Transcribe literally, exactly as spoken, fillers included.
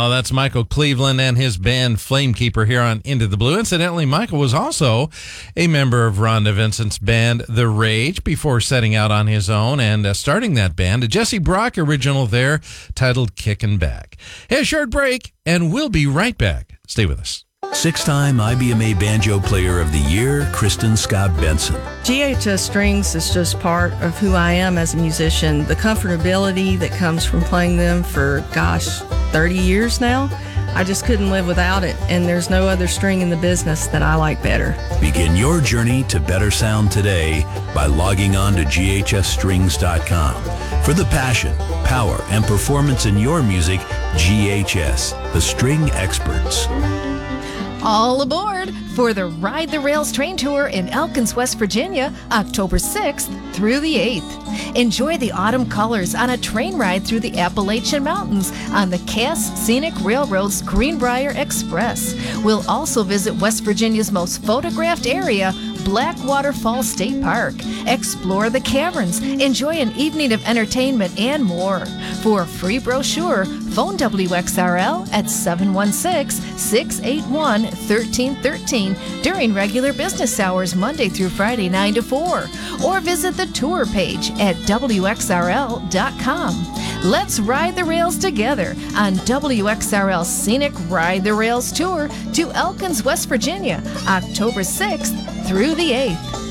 Oh, that's Michael Cleveland and his band Flamekeeper here on Into the Blue. Incidentally, Michael was also a member of Rhonda Vincent's band, The Rage, before setting out on his own and uh, starting that band, a Jesse Brock original there titled Kickin' Back. Hey, a short break, and we'll be right back. Stay with us. Six-time I B M A Banjo Player of the Year, Kristen Scott Benson. G H S Strings is just part of who I am as a musician. The comfortability that comes from playing them for, gosh, thirty years now, I just couldn't live without it, and there's no other string in the business that I like better. Begin your journey to better sound today by logging on to G H S strings dot com. For the passion, power, and performance in your music, G H S, the string experts. All aboard for the Ride the Rails train tour in Elkins, West Virginia, October sixth through the eighth. Enjoy the autumn colors on a train ride through the Appalachian Mountains on the Cass Scenic Railroad's Greenbrier Express. We'll also visit West Virginia's most photographed area, Blackwater Falls State Park. Explore the caverns, enjoy an evening of entertainment, and more. For a free brochure, phone W X R L at seven one six, six eight one, one three one three during regular business hours Monday through Friday nine to four, or visit the tour page at W X R L dot com. Let's ride the rails together on W X R L's Scenic Ride the Rails Tour to Elkins, West Virginia, October sixth through the eighth.